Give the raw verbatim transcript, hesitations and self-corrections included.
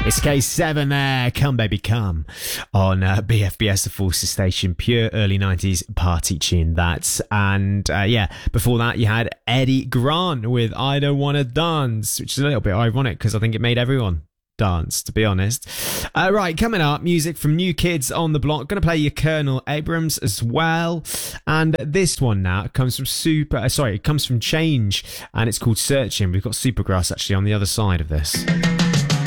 It's K seven there, Come Baby Come, on uh, B F B S, the Forces Station, pure early nineties party tune that. And uh, yeah, before that you had Eddie Grant with I Don't Wanna Dance, which is a little bit ironic because I think it made everyone dance, to be honest. Uh, right, coming up, music from New Kids on the Block. Gonna play you Colonel Abrams as well. And this one now comes from Super, uh, sorry, it comes from Change, and it's called Searching. We've got Supergrass actually on the other side of this.